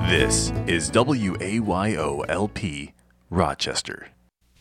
This is WAYO-LP Rochester.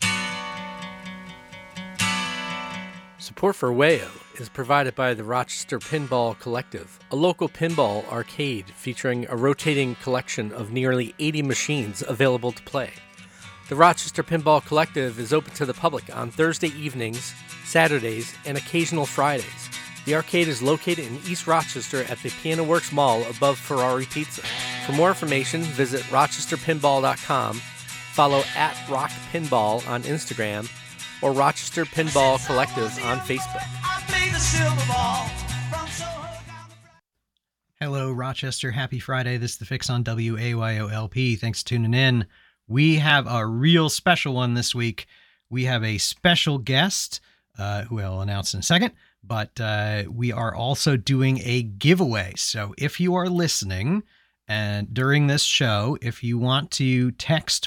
Support for WAYO is provided by the Rochester Pinball Collective, a local pinball arcade featuring a rotating collection of nearly 80 machines available to play. The Rochester Pinball Collective is open to the public on Thursday evenings, Saturdays, and occasional Fridays. The arcade is located in East Rochester at the Piano Works Mall above Ferrari Pizza. For more information, visit rochesterpinball.com, follow @RockPinball on Instagram, or Rochester Pinball Collective on Facebook. Hello, Rochester. Happy Friday. This is The Fix on WAYO-LP. Thanks for tuning in. We have a real special one this week. We have a special guest who I'll announce in a second, but we are also doing a giveaway. So if you are listening and during this show, if you want to text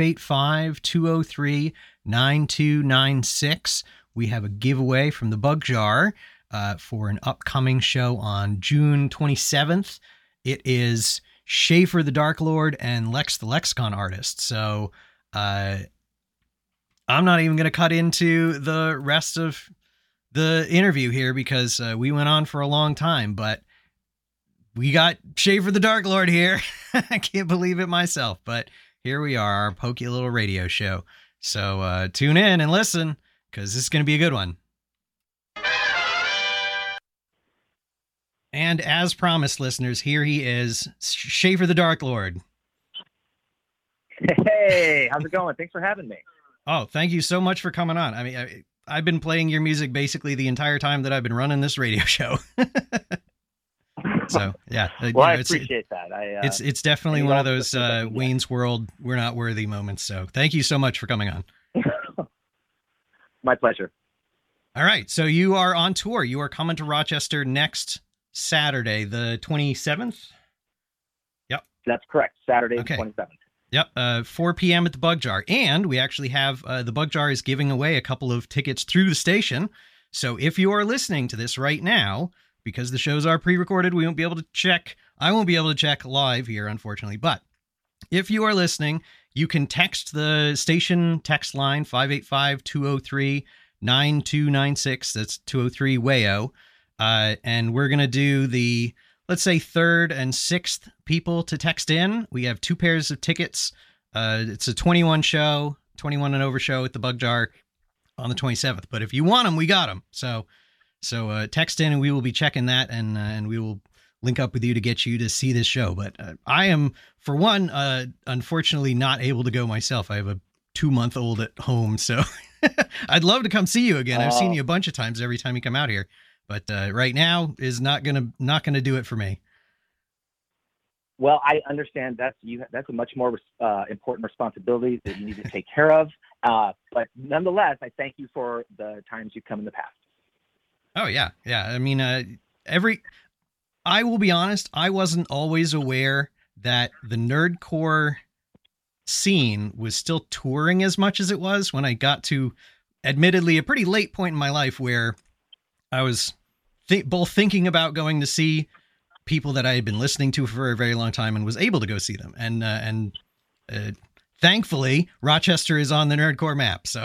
585-203-9296, we have a giveaway from the Bug Jar for an upcoming show on June 27th. It is Schaefer the Dark Lord and Lex the Lexicon Artist. So I'm not even going to cut into the rest of the interview here because we went on for a long time, but we got Schaefer the Dark Lord here. I can't believe it myself, but here we are, our pokey little radio show. So tune in and listen, because this is going to be a good one. And as promised, listeners, here he is, Schaefer the Dark Lord. Hey, how's it going? Thanks for having me. Oh, thank you so much for coming on. I mean, I've been playing your music basically the entire time that I've been running this radio show. So, yeah. Well, I appreciate that. It's definitely one of those Wayne's World, we're not worthy moments. So thank you so much for coming on. My pleasure. All right. So you are on tour. You are coming to Rochester next Saturday, the 27th? Yep. That's correct. Saturday, the 27th. Yep, 4 p.m. at the Bug Jar. And we actually have, the Bug Jar is giving away a couple of tickets through the station. So if you are listening to this right now, because the shows are pre-recorded, we won't be able to check. I won't be able to check live here, unfortunately. But if you are listening, you can text the station text line, 585-203-9296. That's 203-WAYO. And we're going to do the, let's say, third and sixth people to text in. We have 2 pairs of tickets. It's a 21 and over show at the Bug Jar on the 27th. But if you want them, we got them. So text in and we will be checking that, and we will link up with you to get you to see this show. But I am, for one, unfortunately not able to go myself. I have a 2-month-old at home, so I'd love to come see you again. I've seen you a bunch of times every time you come out here. But right now is not gonna do it for me. Well, I understand that's a much more important responsibility that you need to take care of. But nonetheless, I thank you for the times you've come in the past. Oh yeah. I mean, I will be honest, I wasn't always aware that the nerdcore scene was still touring as much as it was when I got to, admittedly, a pretty late point in my life where I was both thinking about going to see people that I had been listening to for a very long time and was able to go see them. And thankfully, Rochester is on the nerdcore map. So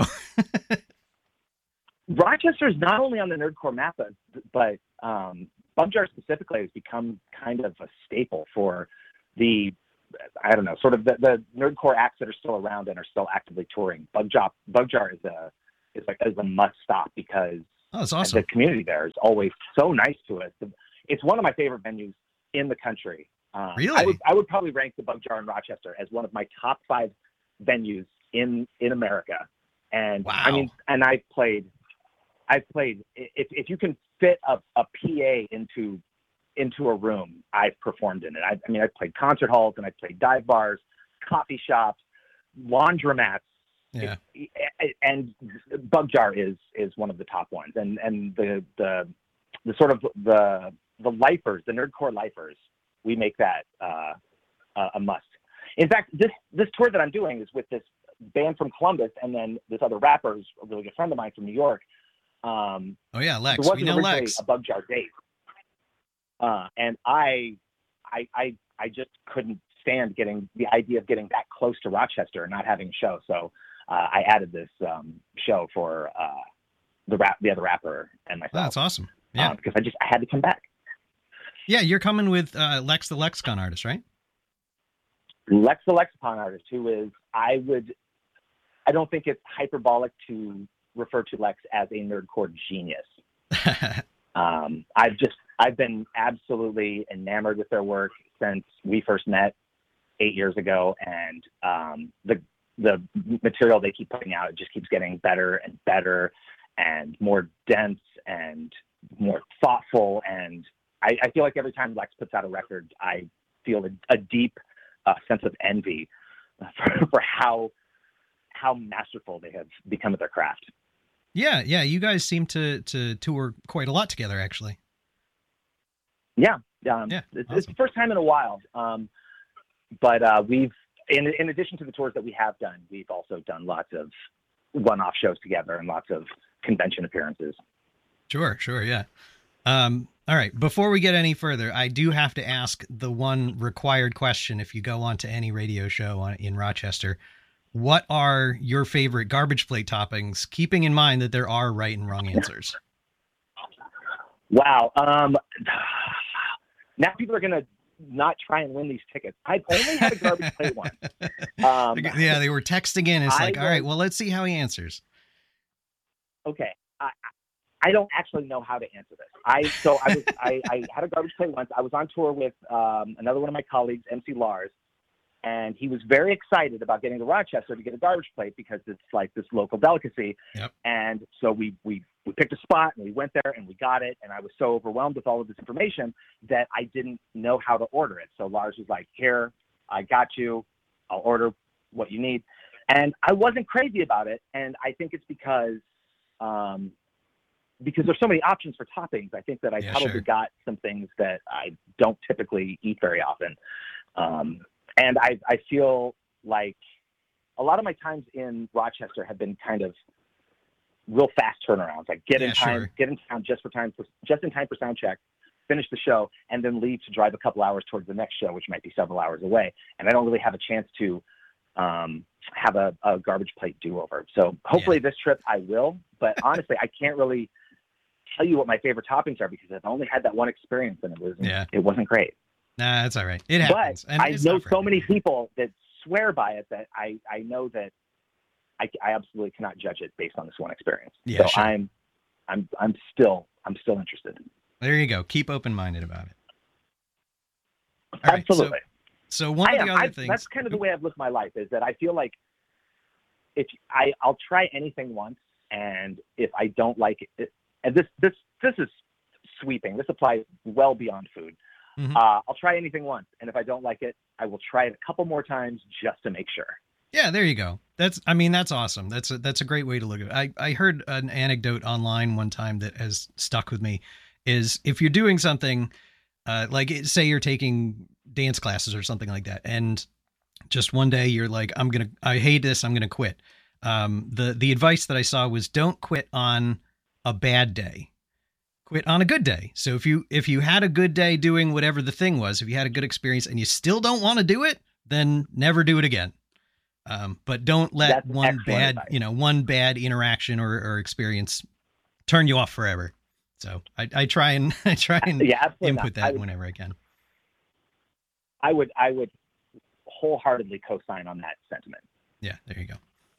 Rochester is not only on the nerdcore map, but Bug Jar specifically has become kind of a staple for the, I don't know, sort of the nerdcore acts that are still around and are still actively touring. Bug Jar is a must stop because that's awesome. The community there is always so nice to us. It's one of my favorite venues in the country. Really? I would probably rank the Bug Jar in Rochester as one of my top 5 venues in America. And wow. I mean, and I've played, if you can fit a PA into a room, I've performed in it. I mean, I've played concert halls and I've played dive bars, coffee shops, laundromats. Yeah. And Bug Jar is one of the top ones. And the sort of the lifers, the nerdcore lifers, we make that a must. In fact, this tour that I'm doing is with this band from Columbus and then this other rapper who's a really good friend of mine from New York. Oh yeah, Lex. We know Lex. A Bug Jar date. And I just couldn't stand the idea of getting that close to Rochester and not having a show. So I added this show for the other rapper and myself. Oh, that's awesome. Yeah, because I had to come back. Yeah, you're coming with Lex the Lexicon artist, right? Lex the Lexicon artist, who is, I don't think it's hyperbolic to refer to Lex as a nerdcore genius. I've been absolutely enamored with their work since we first met 8 years ago, and the material they keep putting out, it just keeps getting better and better and more dense and more thoughtful. And I feel like every time Lex puts out a record, I feel a deep sense of envy for how masterful they have become at their craft. Yeah, you guys seem to tour quite a lot together, actually. Yeah, awesome. It's the first time in a while. But we've, in addition to the tours that we have done, we've also done lots of one-off shows together and lots of convention appearances. Sure, yeah. All right, before we get any further, I do have to ask the one required question if you go on to any radio show in Rochester. What are your favorite garbage plate toppings, keeping in mind that there are right and wrong answers? Wow. Now people are going to not try and win these tickets. I've only had a garbage plate once. Yeah, they were texting in. It's all right, well, let's see how he answers. Okay. I don't actually know how to answer this. I had a garbage plate once. I was on tour with another one of my colleagues, MC Lars, and he was very excited about getting to Rochester to get a garbage plate because it's like this local delicacy. Yep. And so we picked a spot and we went there and we got it. And I was so overwhelmed with all of this information that I didn't know how to order it. So Lars was like, "Here, I got you. I'll order what you need." And I wasn't crazy about it. And I think it's because there's so many options for toppings. I think that I probably got some things that I don't typically eat very often. And I feel like a lot of my times in Rochester have been kind of real fast turnarounds, like get in town just in time for sound check, finish the show, and then leave to drive a couple hours towards the next show, which might be several hours away. And I don't really have a chance to have a garbage plate do-over. So hopefully this trip I will, but honestly, I can't really tell you what my favorite toppings are because I've only had that one experience and it wasn't great. Nah, that's all right. It happens. But I know so many people that swear by it that I know that I absolutely cannot judge it based on this one experience. Yeah, so sure. I'm still interested. There you go. Keep open-minded about it. All absolutely. Right, so one of the other things. That's kind of the way I've lived my life, is that I feel like if I'll try anything once, and if I don't like it, and this is sweeping. This applies well beyond food. Mm-hmm. I'll try anything once, and if I don't like it, I will try it a couple more times just to make sure. Yeah, there you go. That's awesome. That's a great way to look at it. I heard an anecdote online one time that has stuck with me, is if you're doing something, like say you're taking dance classes or something like that, and just one day you're like, I hate this, I'm going to quit. The advice that I saw was don't quit on a bad day. Quit on a good day. So if you had a good day doing whatever the thing was, if you had a good experience and you still don't want to do it, then never do it again. But don't let one bad interaction or experience turn you off forever. So I try and input that whenever I can. I would wholeheartedly co-sign on that sentiment. Yeah, there you go.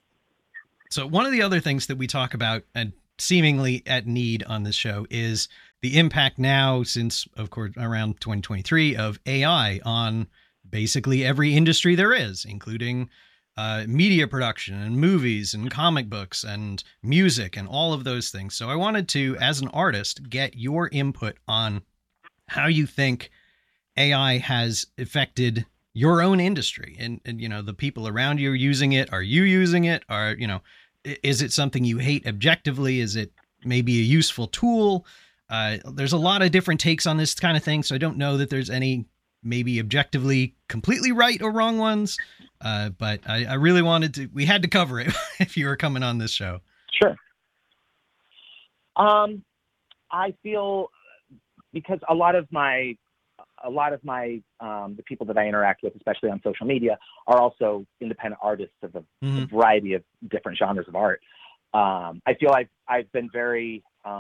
So one of the other things that we talk about, and seemingly at need on this show, is the impact now, since of course around 2023, of AI on basically every industry there is, including media production and movies and comic books and music and all of those things. So I wanted to, as an artist, get your input on how you think AI has affected your own industry and the people around you are using it. Are you using it? Is it something you hate objectively? Is it maybe a useful tool? There's a lot of different takes on this kind of thing, so I don't know that there's any maybe objectively completely right or wrong ones. But I really we had to cover it if you were coming on this show. Sure. I feel, because a lot of my a lot of my the people that I interact with, especially on social media, are also independent artists of a variety of different genres of art. I feel I've been very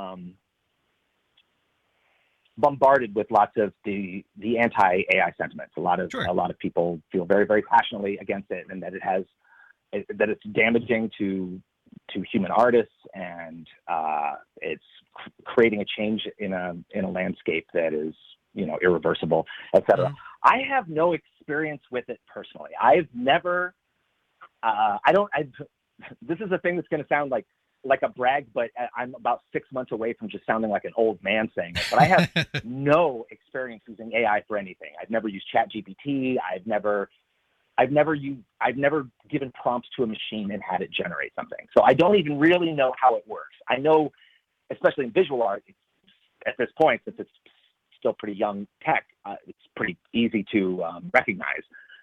bombarded with lots of the anti-AI sentiments. A lot of people feel very, very passionately against it, and that it's damaging to human artists, and it's creating a change in a landscape that is, irreversible, etc. I have no experience with it personally. I've never. This is a thing that's going to sound like a brag, but I'm about 6 months away from just sounding like an old man saying it. But I have no experience using AI for anything. I've never used ChatGPT. I've never given prompts to a machine and had it generate something. So I don't even really know how it works. I know, especially in visual art, at this point, since it's still pretty young tech, it's pretty easy to recognize.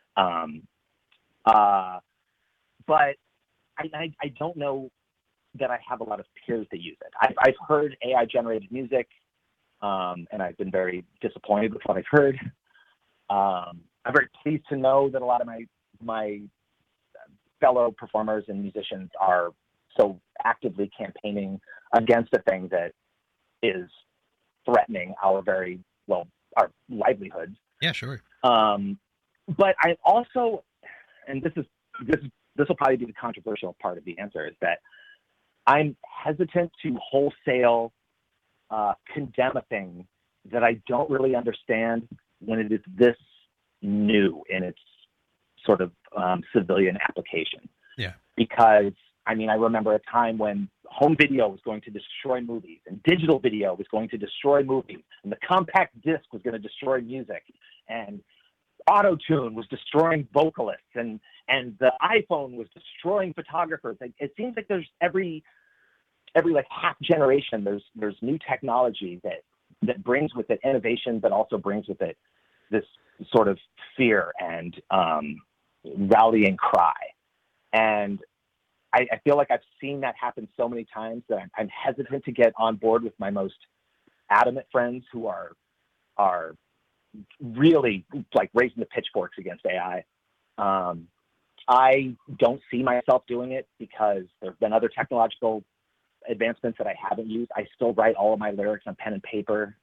But I don't know that I have a lot of peers that use it. I've heard AI generated music, and I've been very disappointed with what I've heard. I'm very pleased to know that a lot of my fellow performers and musicians are so actively campaigning against a thing that is threatening our livelihoods. Yeah, sure. But I also, and this will probably be the controversial part of the answer, is that I'm hesitant to wholesale condemn a thing that I don't really understand when it is this new in its sort of civilian application. Yeah. Because, I remember a time when home video was going to destroy movies, and digital video was going to destroy movies, and the compact disc was going to destroy music, and auto-tune was destroying vocalists, and the iPhone was destroying photographers. It seems like there's every like half generation, there's new technology that brings with it innovation, but also brings with it this sort of fear and rallying cry. And I feel like I've seen that happen so many times that I'm hesitant to get on board with my most adamant friends who are really like raising the pitchforks against AI. I don't see myself doing it because there have been other technological advancements that I haven't used. I still write all of my lyrics on pen and paper.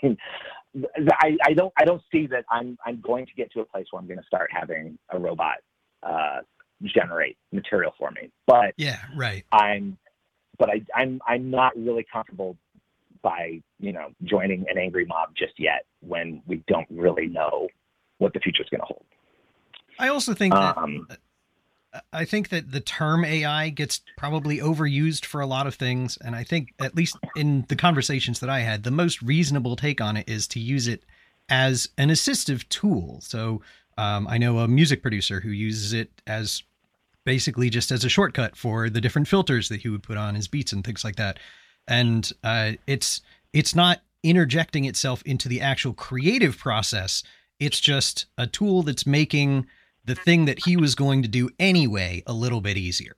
I don't see that I'm going to get to a place where I'm going to start having a robot generate material for me. But yeah, right. I'm not really comfortable by joining an angry mob just yet when we don't really know what the future is going to hold. I also think that the term AI gets probably overused for a lot of things. And I think, at least in the conversations that I had, the most reasonable take on it is to use it as an assistive tool. So I know a music producer who uses it as basically just as a shortcut for the different filters that he would put on his beats and things like that. And it's not interjecting itself into the actual creative process. It's just a tool that's making the thing that he was going to do anyway a little bit easier.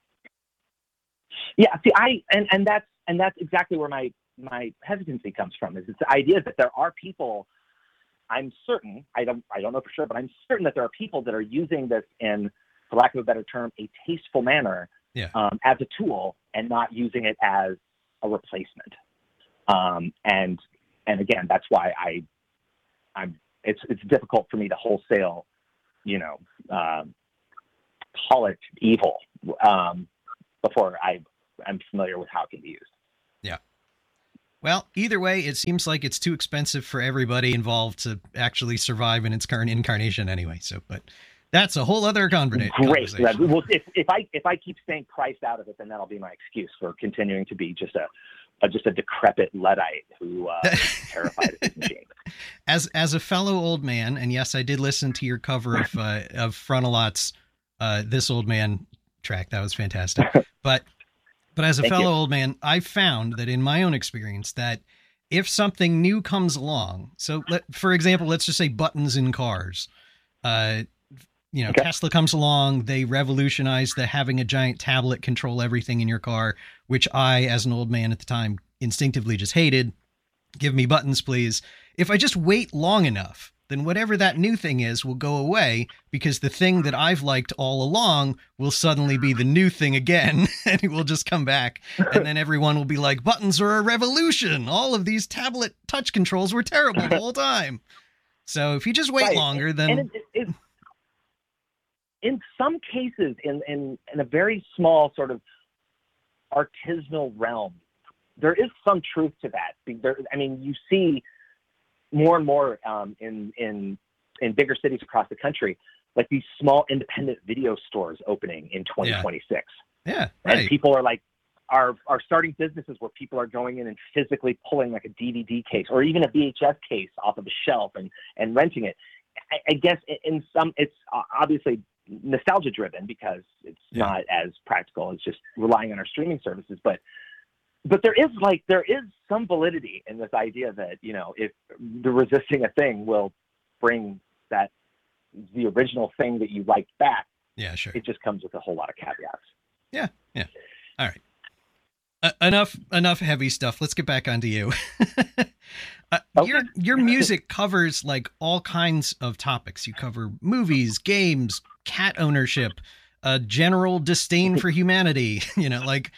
Yeah, see, and that's exactly where my hesitancy comes from. Is it's the idea that there are people. I'm certain, I don't know for sure, but I'm certain that there are people that are using this in, for lack of a better term, a tasteful manner, as a tool, and not using it as a replacement. And again, that's why it's difficult for me to wholesale, call it evil, before I'm familiar with how it can be used. Yeah. Well, either way, it seems like it's too expensive for everybody involved to actually survive in its current incarnation anyway. So, but that's a whole other conversation. Great. Well, if I keep staying priced out of it, then that'll be my excuse for continuing to be just a decrepit Luddite who is terrified of his machine. As a fellow old man, and yes, I did listen to your cover of Frontalot's "This Old Man" track. That was fantastic. But as a fellow old man, I've found that in my own experience that if something new comes along, so for example, let's just say buttons in cars. Tesla comes along, they revolutionize having a giant tablet control everything in your car, which I, as an old man at the time, instinctively just hated. Give me buttons, please. if I just wait long enough, then whatever that new thing is will go away, because the thing that I've liked all along will suddenly be the new thing again, and it will just come back. And then everyone will be like, buttons are a revolution. All of these tablet touch controls were terrible the whole time. So if you just wait longer, then... And in some cases, in a very small sort of artisanal realm, there is some truth to that. I mean, you see more and more in bigger cities across the country, like these small independent video stores opening in 2026. Yeah, right. And people are like, are starting businesses where people are going in and physically pulling like a DVD case or even a VHS case off of a shelf and renting it. I guess in some, it's obviously nostalgia driven because it's not as practical as just relying on our streaming services, but there is some validity in this idea that, you know, if the resisting a thing will bring the original thing that you liked back. Yeah, sure. It just comes with a whole lot of caveats. Yeah. All right. Enough heavy stuff. Let's get back onto you. Okay. Your music covers like all kinds of topics. You cover movies, games, cat ownership, general disdain for humanity. You know, like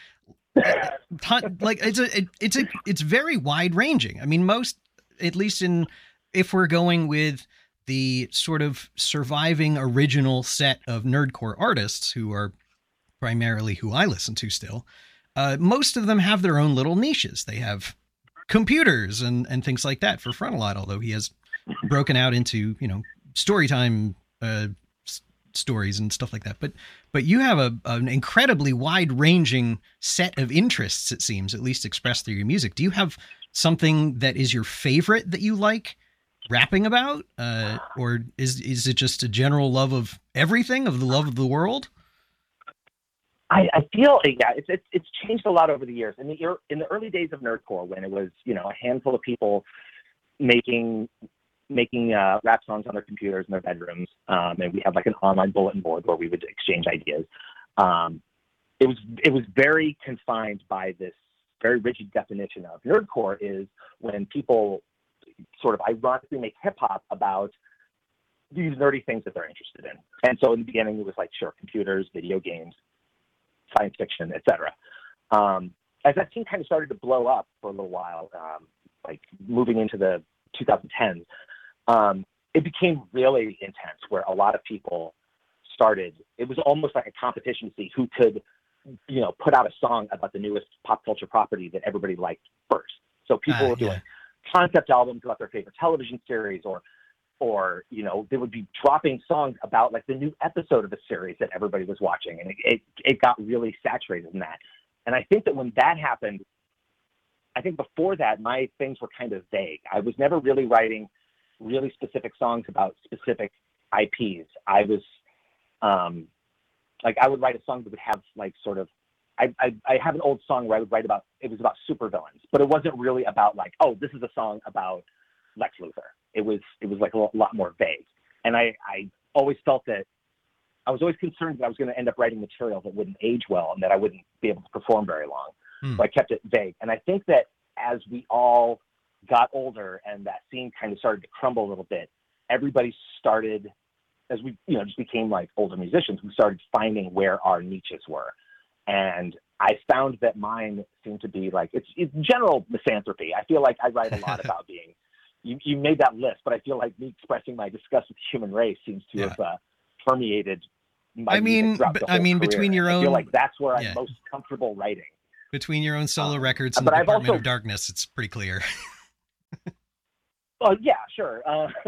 it's very wide ranging. I mean, most, at least if we're going with the sort of surviving original set of nerdcore artists who are primarily who I listen to still, most of them have their own little niches. They have computers and things like that for Frontalot, although he has broken out into, you know, storytime stories and stuff like that. But you have an incredibly wide-ranging set of interests, it seems, at least expressed through your music. Do you have something that is your favorite that you like rapping about? Or is it just a general love of everything, of the love of the world? I feel, it's changed a lot over the years. In the early days of nerdcore, when it was, you know, a handful of people making rap songs on their computers in their bedrooms, and we had like an online bulletin board where we would exchange ideas. It was very confined by this very rigid definition of nerdcore is when people sort of ironically make hip hop about these nerdy things that they're interested in. And so in the beginning, it was like, sure, computers, video games, science fiction, etc. As that scene kind of started to blow up for a little while, like moving into the 2010s, it became really intense where a lot of people started, it was almost like a competition to see who could, you know, put out a song about the newest pop culture property that everybody liked first. So people were doing concept albums about their favorite television series, or, you know, they would be dropping songs about like the new episode of a series that everybody was watching. And it got really saturated in that. And I think that when that happened, I think before that, my things were kind of vague. I was never really writing really specific songs about specific IPs. I was, like I would write a song that would have like sort of, I have an old song where I would write about, it was about supervillains, but it wasn't really about like, oh, this is a song about Lex Luthor. It was like a lot more vague. And I always felt that I was always concerned that I was going to end up writing material that wouldn't age well and that I wouldn't be able to perform very long. So I kept it vague. And I think that as we all got older and that scene kind of started to crumble a little bit, everybody started, as we, you know, just became like older musicians, we started finding where our niches were. And I found that mine seemed to be like, it's general misanthropy. I feel like I write a lot about being, you made that list, but I feel like me expressing my disgust with the human race seems to have permeated my music throughout the whole career. Between your own, I feel like that's where I'm most comfortable writing. Between your own solo records and the Department of Darkness, it's pretty clear. Oh yeah, sure.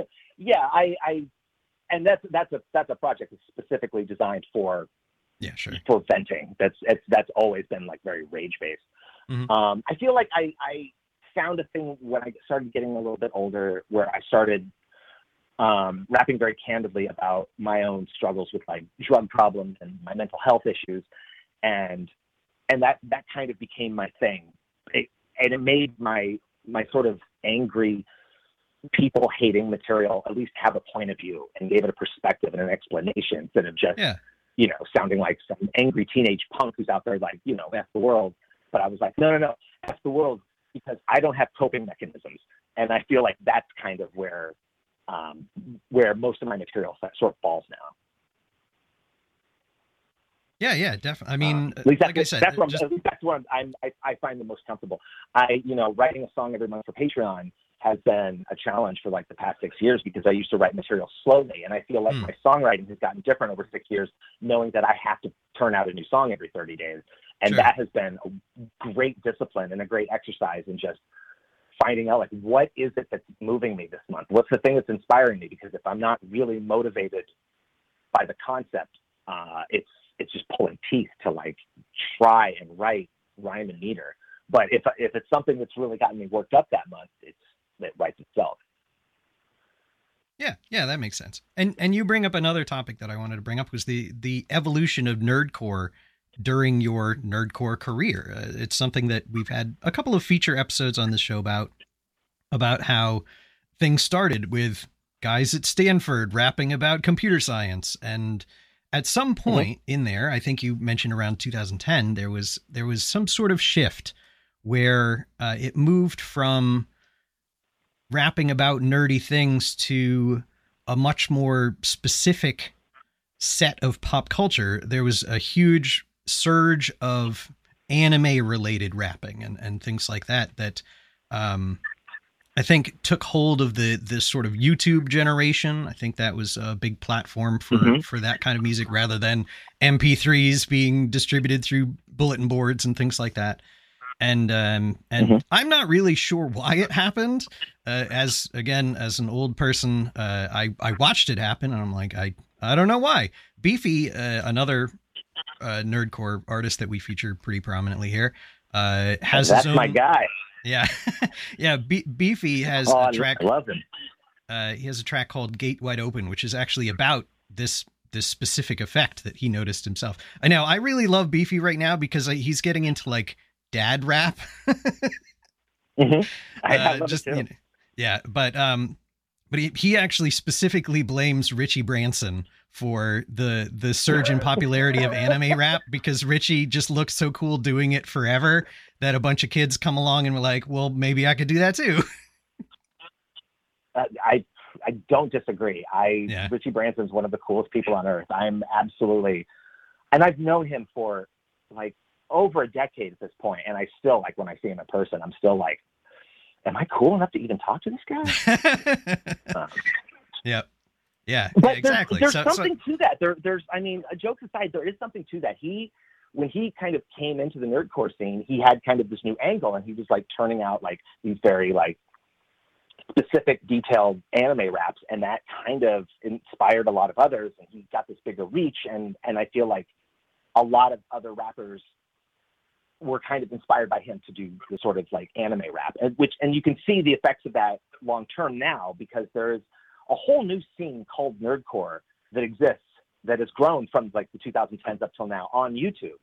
And that's a project that's specifically designed for venting. That's always been like very rage based. Mm-hmm. I feel like I found a thing when I started getting a little bit older where I started rapping very candidly about my own struggles with like drug problems and my mental health issues, and that kind of became my thing. It made my sort of angry, people hating material at least have a point of view and gave it a perspective and an explanation instead of just you know, sounding like some angry teenage punk who's out there like, you know, F the world. But I was like, no, F the world, because I don't have coping mechanisms. And I feel like that's kind of where most of my material sort of falls now. Yeah, definitely. I mean, at least like I said, that's where I find the most comfortable. Writing a song every month for Patreon has been a challenge for like the past 6 years because I used to write material slowly, and I feel like my songwriting has gotten different over 6 years, knowing that I have to turn out a new song every 30 days. And Sure. That has been a great discipline and a great exercise in just finding out, like, what is it that's moving me this month? What's the thing that's inspiring me? Because if I'm not really motivated by the concept, it's just pulling teeth to like try and write rhyme and meter. But if it's something that's really gotten me worked up that month, it writes itself. Yeah, that makes sense. And you bring up another topic that I wanted to bring up was the evolution of nerdcore during your nerdcore career. It's something that we've had a couple of feature episodes on the show about how things started with guys at Stanford rapping about computer science, and at some point in there, I think you mentioned around 2010, there was some sort of shift where it moved from rapping about nerdy things to a much more specific set of pop culture. There was a huge surge of anime related rapping and things like that I think took hold of the sort of YouTube generation. I think that was a big platform for that kind of music rather than MP3s being distributed through bulletin boards and things like that. And I'm not really sure why it happened. As an old person, I watched it happen, and I'm like, I don't know why. Beefy, another nerdcore artist that we feature pretty prominently here, has that's his own. My guy. Yeah, yeah. Beefy has a track. I love him. He has a track called "Gate Wide Open," which is actually about this specific effect that he noticed himself. I know. I really love Beefy right now because he's getting into like dad rap. I love it too. Yeah, but he actually specifically blames Richie Branson for the surge in popularity of anime rap because Richie just looks so cool doing it forever that a bunch of kids come along and were like, well, maybe I could do that too. I don't disagree. Richie Branson's one of the coolest people on earth. I'm absolutely, and I've known him for like over a decade at this point, and I still, like, when I see him in person, I'm still like, am I cool enough to even talk to this guy? Yep. Yeah, but exactly. There's something to that. I mean, jokes aside, there is something to that. When he kind of came into the nerdcore scene, he had kind of this new angle, and he was like turning out like these very like specific, detailed anime raps, and that kind of inspired a lot of others, and he got this bigger reach. And I feel like a lot of other rappers were kind of inspired by him to do the sort of like anime rap, and you can see the effects of that long term now because there's a whole new scene called nerdcore that exists that has grown from like the 2010s up till now on YouTube.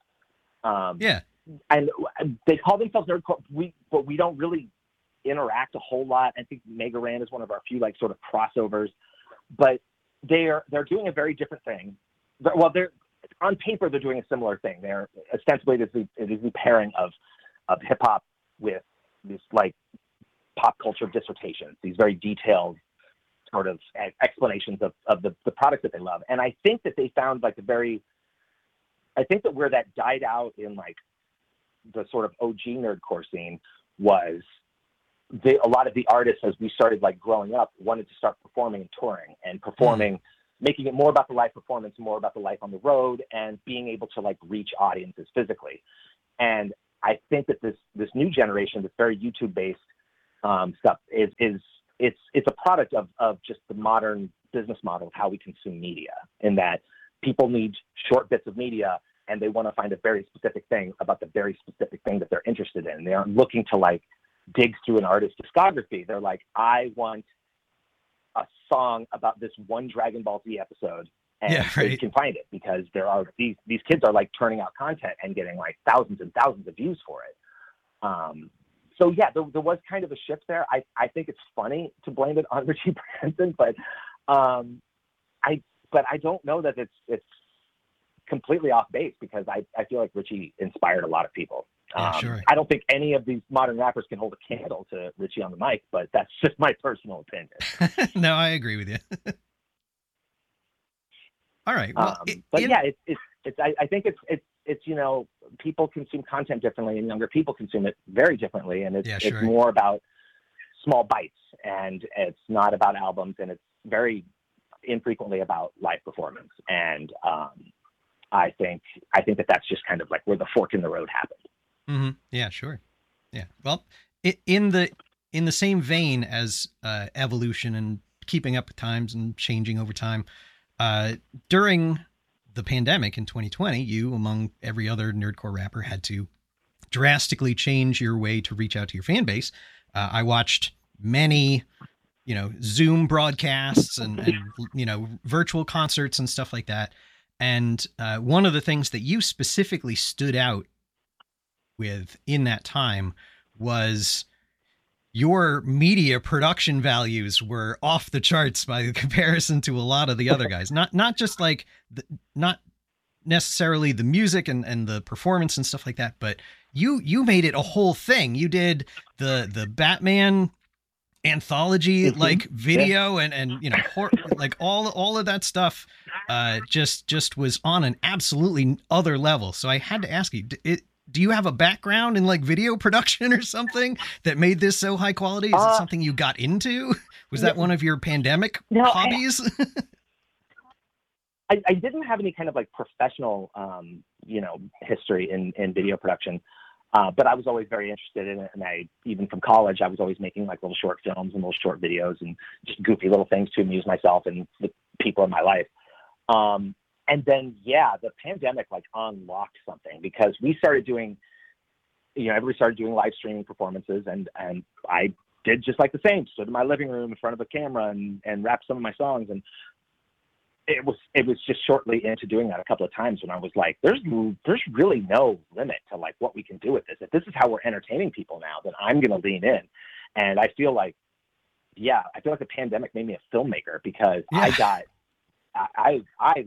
And they call themselves nerdcore, but we don't really interact a whole lot. I think Mega Ran is one of our few like sort of crossovers, but they're doing a very different thing. Well, they're on paper they're doing a similar thing. They're ostensibly it is the pairing of hip hop with these like pop culture dissertations, these very detailed sort of explanations of the product that they love. And I think that they found like I think that where that died out in like the sort of OG nerdcore scene was a lot of the artists, as we started like growing up, wanted to start performing and touring and performing, making it more about the live performance, more about the life on the road, and being able to like reach audiences physically. And I think that this new generation, this very YouTube based stuff it's a product of just the modern business model of how we consume media, in that people need short bits of media and they want to find a very specific thing about the very specific thing that they're interested in. They aren't looking to like dig through an artist's discography. They're like, I want a song about this one Dragon Ball Z episode, and they can find it because there are these kids are like turning out content and getting like thousands and thousands of views for it. So yeah, there was kind of a shift there. I think it's funny to blame it on Richie Branson, but I don't know that it's completely off base because I feel like Richie inspired a lot of people Yeah, sure. I don't think any of these modern rappers can hold a candle to Richie on the mic, but that's just my personal opinion. No, I agree with you. All right. Well, yeah, I think it's people consume content differently, and younger people consume it very differently, and it's more about small bites, and it's not about albums, and it's very infrequently about live performance. And I think that that's just kind of like where the fork in the road happened. Mm-hmm. Yeah, sure. Yeah. Well, in the same vein as evolution and keeping up with times and changing over time, during the pandemic in 2020, you, among every other nerdcore rapper, had to drastically change your way to reach out to your fan base. I watched many, Zoom broadcasts and virtual concerts and stuff like that. And one of the things that you specifically stood out with in that time was your media production values were off the charts by comparison to a lot of the other guys. Not just like not necessarily the music and the performance and stuff like that, but you made it a whole thing. You did the Batman anthology like video and like all of that stuff just was on an absolutely other level. So I had to ask you, do you have a background in like video production or something that made this so high quality? Is it something you got into? Was that one of your pandemic hobbies? I didn't have any kind of like professional, history in video production, but I was always very interested in it. And even from college, I was always making like little short films and little short videos and just goofy little things to amuse myself and the people in my life. And then, the pandemic like unlocked something, because we started doing, everybody started doing live streaming performances, and I did just like the same, stood in my living room in front of a camera and rapped some of my songs. And it was just shortly into doing that a couple of times when I was like, there's really no limit to like what we can do with this. If this is how we're entertaining people now, then I'm going to lean in. And I feel like the pandemic made me a filmmaker, because I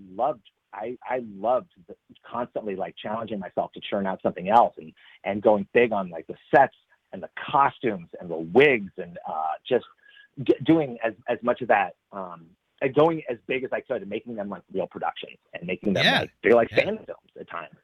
loved constantly like challenging myself to churn out something else and going big on like the sets and the costumes and the wigs and just doing as much of that, going as big as I could and making them like real productions and making them like fan films at times.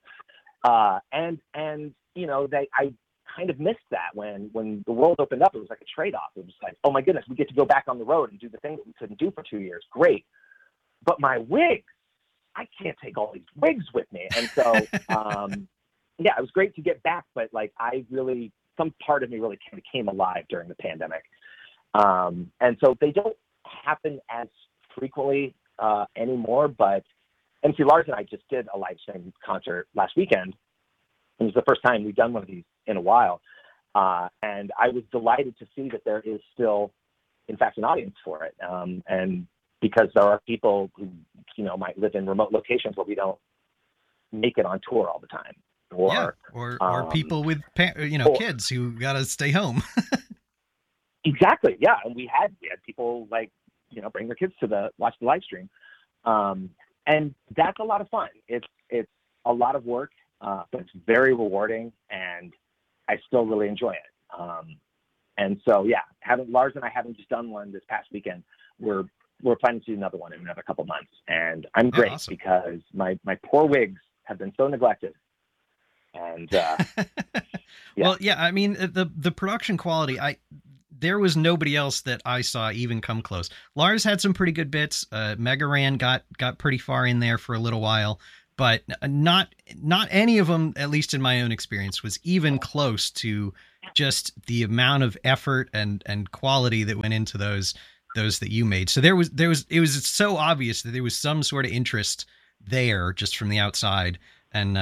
I kind of missed that when the world opened up. It was like a trade-off. It was like, oh my goodness, we get to go back on the road and do the thing that we couldn't do for 2 years. Great. But my wigs, I can't take all these wigs with me. And so, it was great to get back, but like some part of me really kind of came alive during the pandemic. And so they don't happen as frequently anymore, but MC Lars and I just did a live stream concert last weekend. It was the first time we've done one of these in a while. And I was delighted to see that there is still, in fact, an audience for it. And because there are people who, might live in remote locations where we don't make it on tour all the time. Or people with, kids who got to stay home. Exactly. Yeah. And we had people like, bring their kids to watch the live stream. And that's a lot of fun. It's a lot of work, but it's very rewarding, and I still really enjoy it. And so, Lars and I having just done one this past weekend, we're planning to do another one in another couple months. And I'm great because my poor wigs have been so neglected. And, Well, I mean, the production quality, there was nobody else that I saw even come close. Lars had some pretty good bits. Mega Ran got pretty far in there for a little while, but not any of them, at least in my own experience, was even close to just the amount of effort and quality that went into those that you made. So it was so obvious that there was some sort of interest there just from the outside, and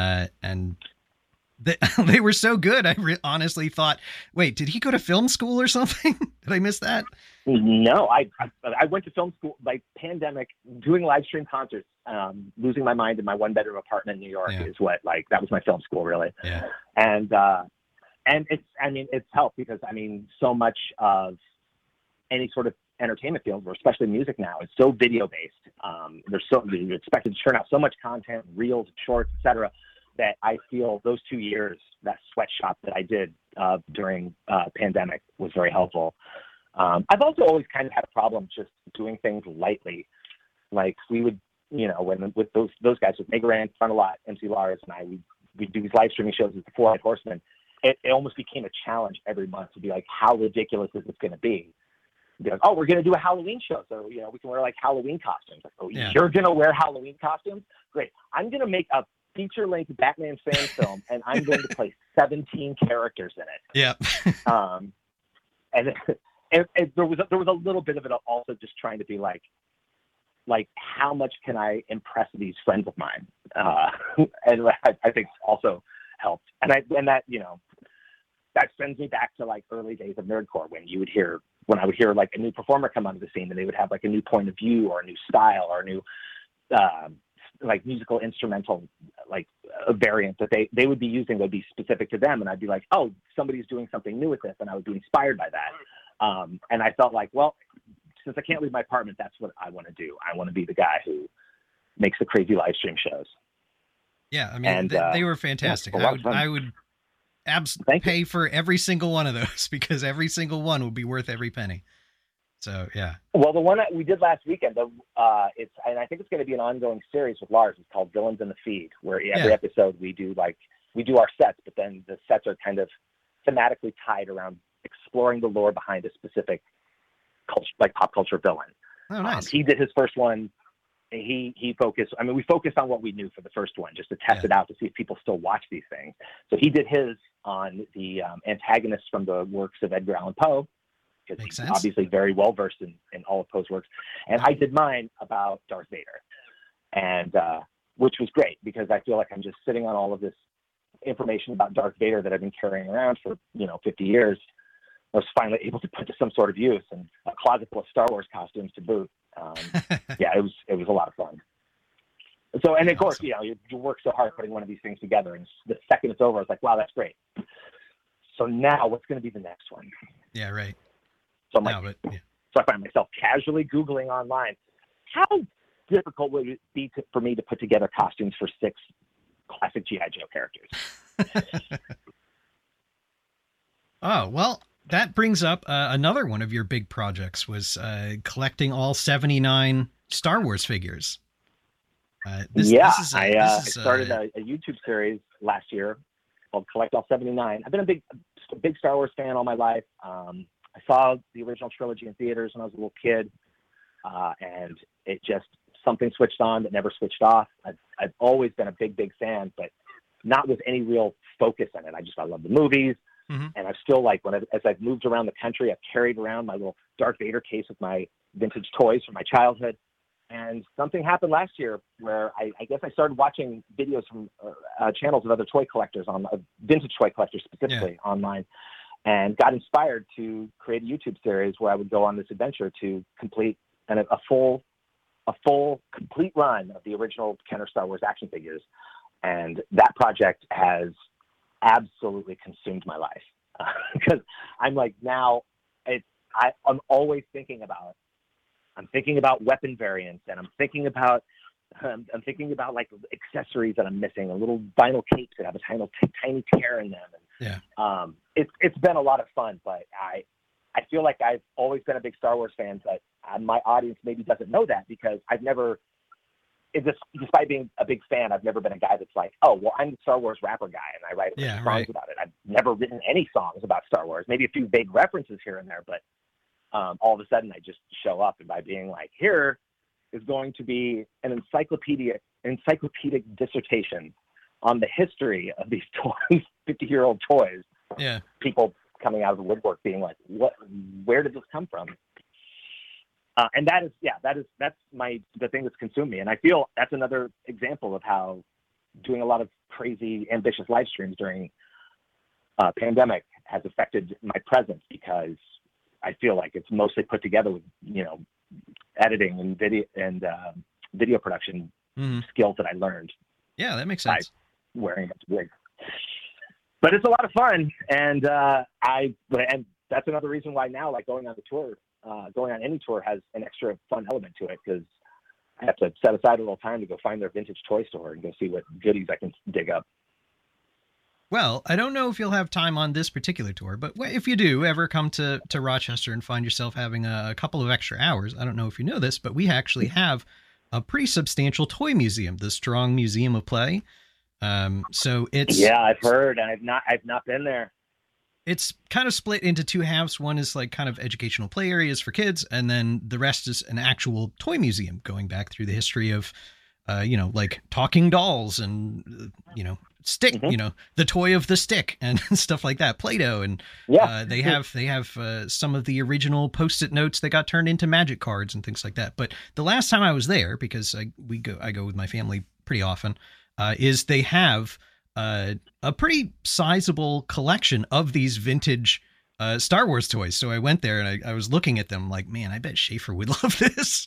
they were so good. I honestly thought, wait, did he go to film school or something? Did I miss that? No, I went to film school, like pandemic, doing live stream concerts, losing my mind in my 1-bedroom apartment in New York is what, like, that was my film school, really. Yeah. And it's helped because, so much of any sort of entertainment field, or especially music now, is so video based. You're expected to churn out so much content, reels, shorts, etc., that I feel those 2 years, that sweatshop that I did during pandemic was very helpful. I've also always kind of had a problem just doing things lightly. Like we would, when with those guys with Megaran, Frontalot, MC Lars, and I, we'd do these live streaming shows as the Four Eyed Horsemen. It almost became a challenge every month to be like, how ridiculous is this going to be? Be like, oh, we're going to do a Halloween show, so we can wear like Halloween costumes. Like, oh, yeah. You're going to wear Halloween costumes? Great. I'm going to make a feature-length Batman fan film, and I'm going to play 17 characters in it. Yeah. And there was a little bit of it also just trying to be like how much can I impress these friends of mine? And I think also helped. And that that sends me back to like early days of nerdcore when I would hear like a new performer come onto the scene and they would have like a new point of view or a new style or a new like musical instrumental like a variant that they would be using would be specific to them, and I'd be like, oh, somebody's doing something new with this, and I would be inspired by that. And I felt like, well, since I can't leave my apartment, that's what I want to do. I want to be the guy who makes the crazy live stream shows. Yeah, I mean, they were fantastic. Yeah, I would pay for every single one of those because every single one would be worth every penny. So, yeah. Well, the one that we did last weekend, and I think it's going to be an ongoing series with Lars. It's called Villains in the Feed, where every episode we do our sets, but then the sets are kind of thematically tied around exploring the lore behind a specific culture, like pop culture villain. Oh, nice. He did his first one. He focused. I mean, we focused on what we knew for the first one, just to test it out to see if people still watch these things. So he did his on the antagonists from the works of Edgar Allan Poe, because he's obviously very well versed in all of Poe's works. And I did mine about Darth Vader, and which was great because I feel like I'm just sitting on all of this information about Darth Vader that I've been carrying around for 50 years. I was finally able to put to some sort of use, and a closet full of Star Wars costumes to boot. Yeah, it was a lot of fun. So, and of course, you work so hard putting one of these things together, and the second it's over, I was like, wow, that's great. So now, what's going to be the next one? Yeah, right. So so I find myself casually Googling online, how difficult would it be for me to put together costumes for 6 classic G.I. Joe characters? Oh, well, that brings up another one of your big projects was collecting all 79 Star Wars figures. I started a YouTube series last year called Collect All 79. I've been a big Star Wars fan all my life. I saw the original trilogy in theaters when I was a little kid, and it just something switched on that never switched off. I've always been a big fan, but not with any real focus in it. I love the movies. Mm-hmm. And I've still as I've moved around the country, I've carried around my little Darth Vader case with my vintage toys from my childhood. And something happened last year where I guess I started watching videos from channels of other toy collectors vintage toy collectors specifically online, and got inspired to create a YouTube series where I would go on this adventure to complete a full complete run of the original Kenner Star Wars action figures. And that project has absolutely consumed my life because I'm like, now I'm always thinking about weapon variants, and I'm thinking about like accessories that I'm missing, a little vinyl capes that have a tiny tear in them. And, it's been a lot of fun, but I feel like I've always been a big Star Wars fan, but my audience maybe doesn't know that because despite being a big fan, I've never been a guy that's like, oh, well, I'm the Star Wars rapper guy, and I write songs about it. I've never written any songs about Star Wars, maybe a few vague references here and there, but all of a sudden I just show up, and by being like, here is going to be an encyclopedic dissertation on the history of these toys, 50-year-old toys. Yeah. People coming out of the woodwork being like, where did this come from? And that's the thing that's consumed me. And I feel that's another example of how doing a lot of crazy, ambitious live streams during pandemic has affected my presence, because I feel like it's mostly put together with, editing and video production skills that I learned. Yeah, that makes sense. Wearing a wig. But it's a lot of fun. And that's another reason why now, like going on any tour has an extra fun element to it, because I have to set aside a little time to go find their vintage toy store and go see what goodies I can dig up. Well, I don't know if you'll have time on this particular tour, but if you do ever come to Rochester and find yourself having a couple of extra hours, I don't know if you know this, but we actually have a pretty substantial toy museum, the Strong Museum of Play. So it's I've heard, and I've not been there. It's kind of split into two halves. One is like kind of educational play areas for kids, and then the rest is an actual toy museum going back through the history of, like talking dolls and stick, the toy of the stick and stuff like that, Play-Doh, and they have some of the original Post-it notes that got turned into magic cards and things like that. But the last time I was there, because I go with my family pretty often, is they have a pretty sizable collection of these vintage Star Wars toys. So I went there and I was looking at them like, man, I bet Schaefer would love this.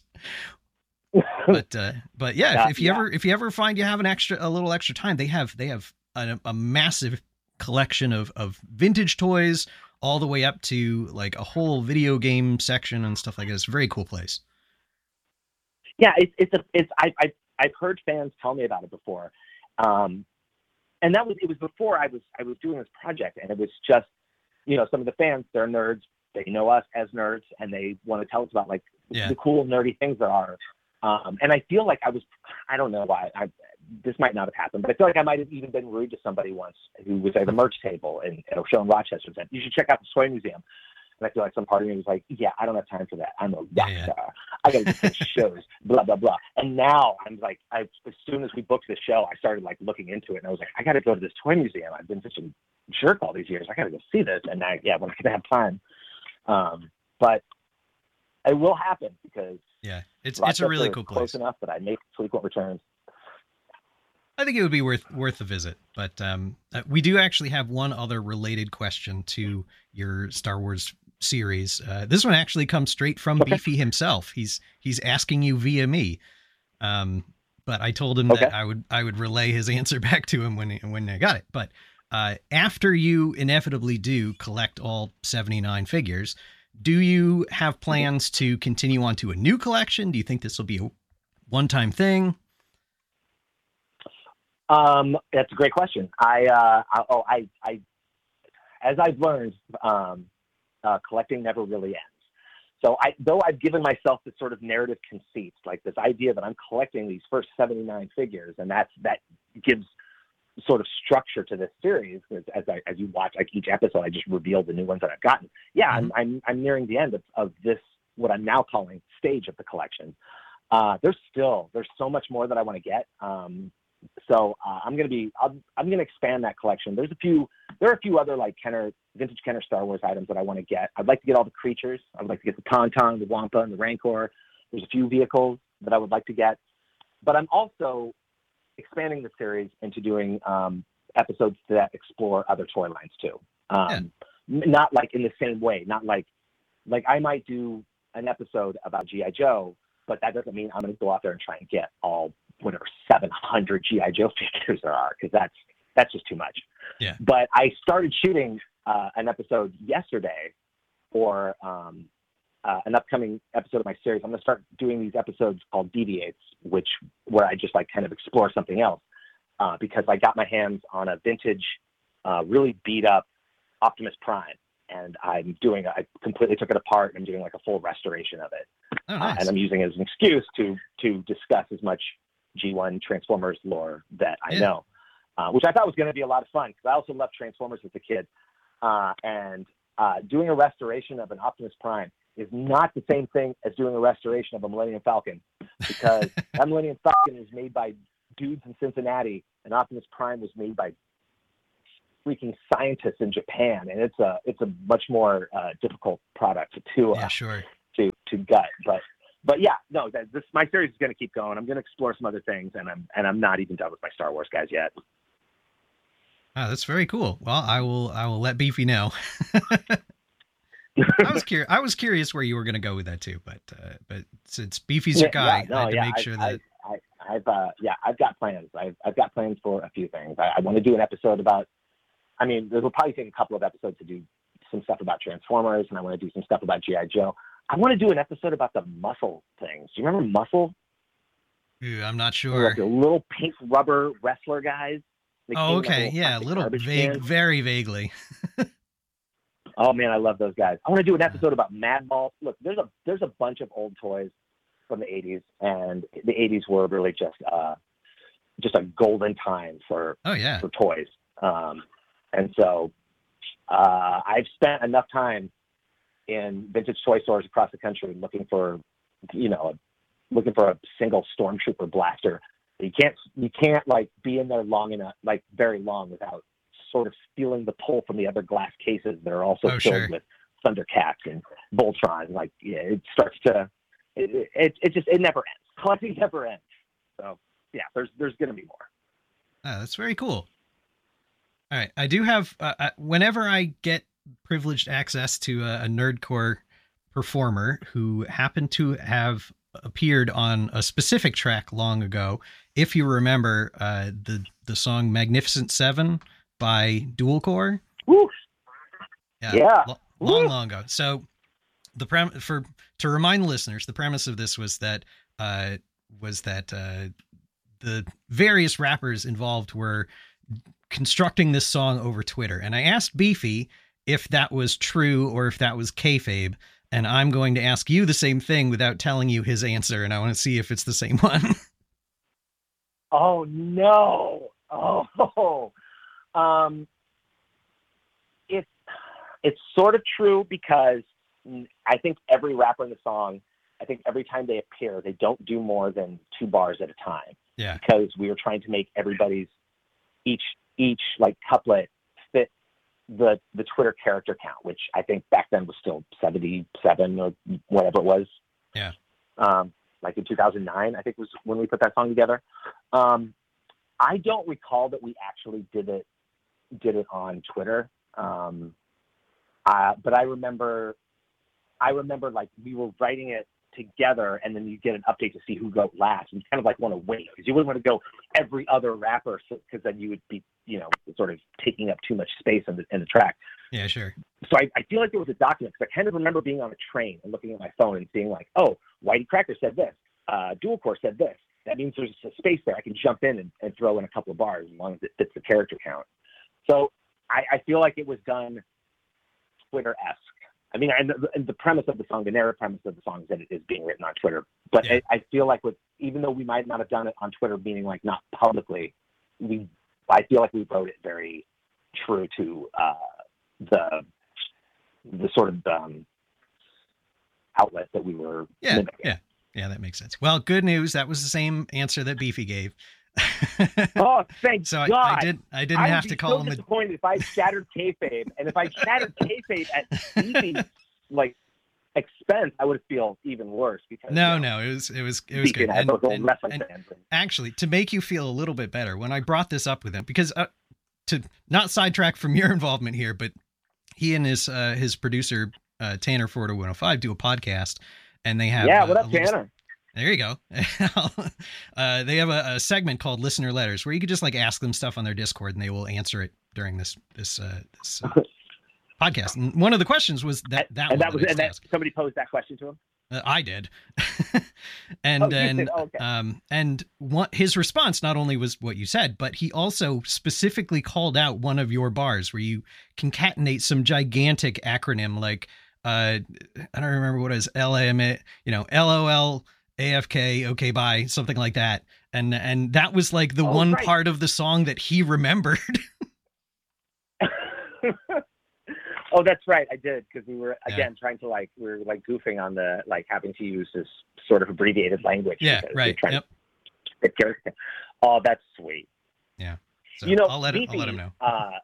But yeah, if you ever find you have a little extra time, they have a massive collection of vintage toys all the way up to like a whole video game section and stuff like that. It's a very cool place. Yeah, I've heard fans tell me about it before. And it was before I was doing this project, and it was just, some of the fans, they're nerds, they know us as nerds, and they want to tell us about like the cool nerdy things there are. And I feel like I don't know why this might not have happened, but I feel like I might have even been rude to somebody once who was at the merch table and show in Rochester and said, you should check out the toy museum. And I feel like some part of me was like, yeah, I don't have time for that. I'm a rock star. I got to get shows, blah, blah, blah. And now I'm like, as soon as we booked the show, I started like looking into it, and I was like, I got to go to this toy museum. I've been such a jerk all these years. I got to go see this. And when I can have time. But it will happen because it's a really cool place. Close enough that I make frequent returns. I think it would be worth a visit, but we do actually have one other related question to your Star Wars series. This one actually comes straight from Beefy himself. He's asking you via me, but I told him that I would relay his answer back to him when I got it. But after you inevitably do collect all 79 figures, do you have plans to continue on to a new collection? Do you think this will be a one-time thing? That's a great question. As I've learned, collecting never really ends. So though I've given myself this sort of narrative conceit, like this idea that I'm collecting these first 79 figures, and that gives sort of structure to this series. As you watch like each episode, I just reveal the new ones that I've gotten. Yeah, mm-hmm. I'm nearing the end of this, what I'm now calling stage of the collection. There's so much more that I want to get. So I'm going to expand that collection. There are a few other like vintage Kenner Star Wars items that I want to get. I'd like to get all the creatures. I would like to get the Tauntaun, the Wampa, and the Rancor. There's a few vehicles that I would like to get, but I'm also expanding the series into doing episodes that explore other toy lines too. Not like in the same way, not like I might do an episode about G.I. Joe, but that doesn't mean I'm going to go out there and try and get all whatever 700 G.I. Joe figures there are, because that's just too much. Yeah. But I started shooting an episode yesterday for an upcoming episode of my series. I'm going to start doing these episodes called Deviates, where I just like kind of explore something else, because I got my hands on a vintage, really beat up Optimus Prime, and I completely took it apart and I'm doing like a full restoration of it. Oh, nice. And I'm using it as an excuse to discuss as much G1 Transformers lore that I know, which I thought was going to be a lot of fun, because I also loved Transformers as a kid. And doing a restoration of an Optimus Prime is not the same thing as doing a restoration of a Millennium Falcon, because that Millennium Falcon is made by dudes in Cincinnati, and Optimus Prime was made by freaking scientists in Japan, and it's a much more difficult product to gut. But yeah, no, my series is going to keep going. I'm going to explore some other things, and I'm not even done with my Star Wars guys yet. Oh, that's very cool. Well, I will let Beefy know. I was curious where you were going to go with that too, but since Beefy's your guy, I had to make sure that I've got plans. I've got plans for a few things. I want to do an episode about. I mean, it will probably take a couple of episodes to do some stuff about Transformers, and I want to do some stuff about G.I. Joe. I want to do an episode about the Muscle things. Do you remember Muscle? Ooh, I'm not sure. Like the little pink rubber wrestler guys. They Oh, came in, okay. little Yeah, a plastic little garbage vague, cans. very vaguely. Oh man, I love those guys. I want to do an episode about Madball. Look, there's a bunch of old toys from the 80s, and the 80s were really just a golden time for Oh, yeah. for toys. And so I've spent enough time in vintage toy stores across the country looking for a single Stormtrooper blaster. You can't like be in there long enough, like very long, without sort of feeling the pull from the other glass cases that are also filled Sure. with Thundercats and Voltron. Like, yeah, it starts to, it never ends. Collecting never ends. So yeah, there's going to be more. Oh, that's very cool. All right. I do have, whenever I get privileged access to a nerdcore performer who happened to have appeared on a specific track long ago, if you remember the song Magnificent Seven by Dual Core. Woo! Yeah. Woo! Long ago. So to remind listeners, the premise of this was that the various rappers involved were constructing this song over Twitter. And I asked Beefy if that was true or if that was kayfabe. And I'm going to ask you the same thing without telling you his answer. And I want to see if it's the same one. Oh no. Oh, it's sort of true, because I think every rapper in the song, I think every time they appear, they don't do more than 2 bars at a time. Yeah. Because we were trying to make everybody's each like couplet fit the Twitter character count, which I think back then was still 77 or whatever it was. Yeah. Like in 2009, I think was when we put that song together. I don't recall that we actually did it on Twitter. But I remember like we were writing it together, and then you get an update to see who wrote last, and you kind of like want to wait, because you wouldn't want to go every other rapper, because then you would be, sort of taking up too much space in the track. Yeah, sure. So I feel like there was a document, because I kind of remember being on a train and looking at my phone and seeing like, oh, Whitey Cracker said this, Dual Core said this. That means there's a space there. I can jump in and throw in a couple of bars as long as it fits the character count. So I feel like it was done Twitter-esque. I mean, and the premise of the song, the narrative premise of the song is that it is being written on Twitter. But yeah. I feel like even though we might not have done it on Twitter, meaning like not publicly, I feel like we wrote it very true to the sort of outlet that we were mimicking. Yeah, that makes sense. Well, good news. That was the same answer that Beefy gave. Oh, thank so God. I didn't have to call him. I would be so disappointed if I shattered kayfabe, and if I shattered kayfabe at Beefy's like expense, I would feel even worse. Because no, it was good. And actually, to make you feel a little bit better, when I brought this up with him, because to not sidetrack from your involvement here, but he and his producer Tanner Forder 105 do a podcast, and they have what up, Tanner? There you go. They have a segment called Listener Letters, where you could just like ask them stuff on their Discord, and they will answer it during this podcast. And one of the questions was that somebody posed that question to him. I did. And his response not only was what you said, but he also specifically called out one of your bars where you concatenate some gigantic acronym like I don't remember what it is, LOL, AFK, okay, bye, something like that. And that was like the part of the song that he remembered. Oh, that's right. I did, because we were trying to we were goofing on the having to use this sort of abbreviated language. Yeah, right. Yep. Oh, that's sweet. Yeah. So I'll let him know.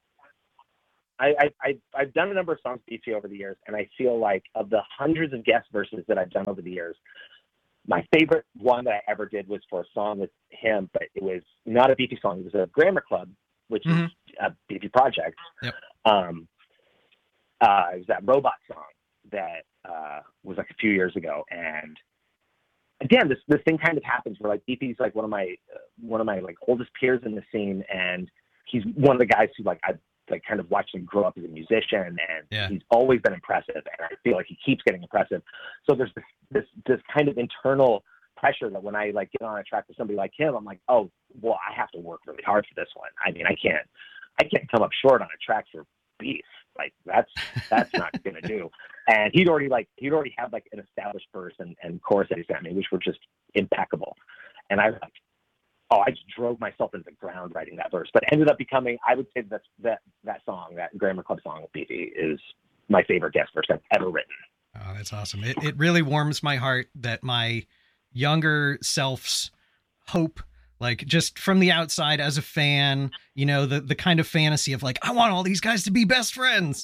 I've done a number of songs with Beefy over the years, and I feel like of the hundreds of guest verses that I've done over the years, my favorite one that I ever did was for a song with him, but it was not a Beefy song. It was a Grammar Club, which is a Beefy project. Yep. It was that Robot song that was like a few years ago, and again, this thing kind of happens where Beefy's one of my oldest peers in the scene, and he's one of the guys who I've kind of watched him grow up as a musician, and he's always been impressive, and I feel like he keeps getting impressive. So there's this kind of internal pressure that when I like get on a track with somebody like him, I'm like, oh, well, I have to work really hard for this one. I mean, I can't come up short on a track for Beef. Like that's not gonna do. And he'd already had like an established verse and chorus that he sent me, which were just impeccable. And I was like, oh, I just drove myself into the ground writing that verse. But it ended up becoming, I would say that song, that Grammar Club song with Beefy, is my favorite guest verse I've ever written. Oh, that's awesome. It really warms my heart that my younger self's hope, like just from the outside as a fan, you know, the kind of fantasy of like, I want all these guys to be best friends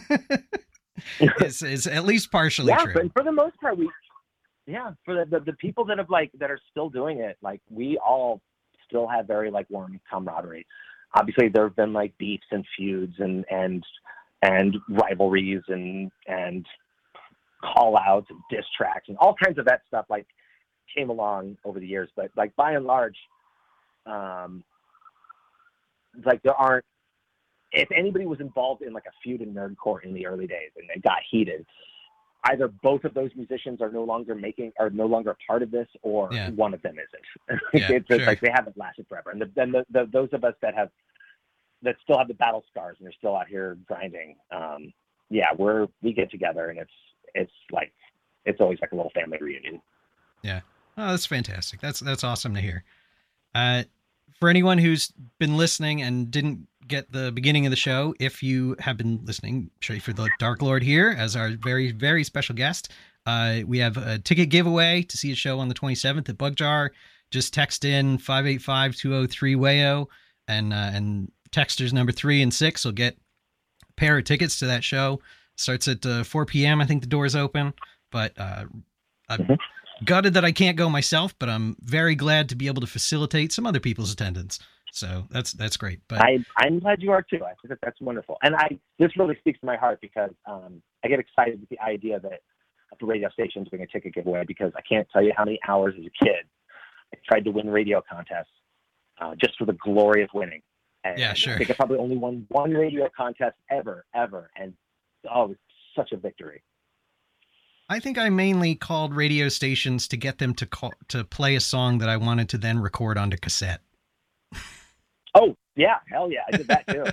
is at least partially true. But for the most part, for the people that are still doing it, like we all still have very like warm camaraderie. Obviously there have been like beefs and feuds and rivalries and call outs and diss tracks and all kinds of that stuff like came along over the years. But like by and large, like there aren't, if anybody was involved in like a feud in nerdcore in the early days and it got heated, either both of those musicians are no longer a part of this, or one of them isn't. It's sure. like they haven't lasted forever. And then those of us that still have the battle scars and they're still out here grinding, we get together and it's always like a little family reunion. Yeah. Oh, that's fantastic. That's awesome to hear. For anyone who's been listening and didn't get the beginning of the show, if you have been listening, show you for the Dark Lord here as our very, very special guest. We have a ticket giveaway to see a show on the 27th at Bug Jar. Just text in 585-203-WAYO and texters number 3 and 6 will get a pair of tickets to that show. Starts at 4 p.m. I think the doors open, but I'm gutted that I can't go myself, but I'm very glad to be able to facilitate some other people's attendance. So that's great. But I'm glad you are too. I think that's wonderful. And this really speaks to my heart because I get excited with the idea that at the radio stations doing a ticket giveaway, because I can't tell you how many hours as a kid I tried to win radio contests just for the glory of winning. And yeah, sure. I think I probably only won one radio contest ever. And it was such a victory. I think I mainly called radio stations to get them to play a song that I wanted to then record onto cassette. Oh, yeah. Hell yeah. I did that too.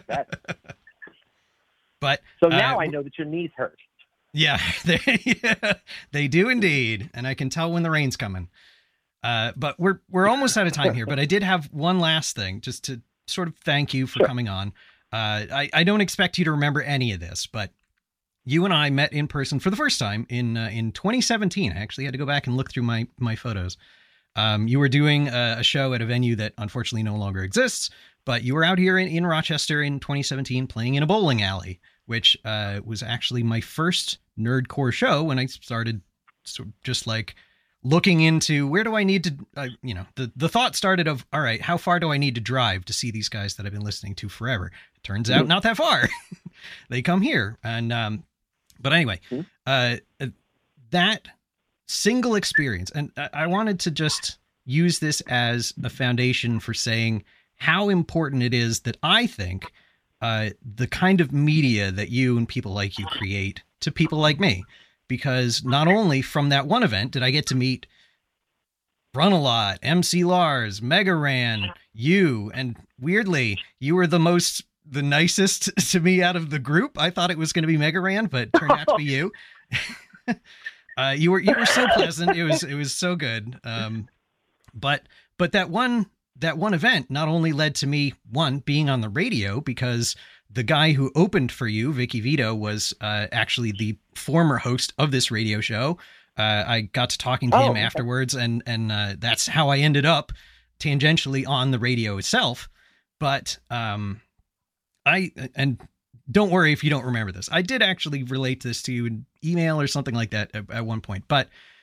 But so now I know that your knees hurt. Yeah, they do indeed. And I can tell when the rain's coming. But we're almost out of time here, but I did have one last thing just to sort of thank you for coming on. I don't expect you to remember any of this, but you and I met in person for the first time in 2017. I actually had to go back and look through my photos. You were doing a show at a venue that unfortunately no longer exists, but you were out here in Rochester in 2017 playing in a bowling alley, which was actually my first nerdcore show when I started just like looking into where do I need to, the thought started of, all right, how far do I need to drive to see these guys that I've been listening to forever? It turns out not that far. They come here. And, but anyway, that single experience, and I wanted to just use this as a foundation for saying how important it is that I think the kind of media that you and people like you create to people like me, because not only from that one event did I get to meet Run-A-Lot, MC Lars, Mega Ran, you, and weirdly, you were the nicest to me out of the group. I thought it was going to be Mega Ran, but it turned out to be you. You were so pleasant. It was so good. But that one event not only led to me being on the radio, because the guy who opened for you, Vicky Vito, was actually the former host of this radio show. I got to talking to him afterwards, and that's how I ended up tangentially on the radio itself. But and don't worry if you don't remember this. I did actually relate this to you in email or something like that at one point. But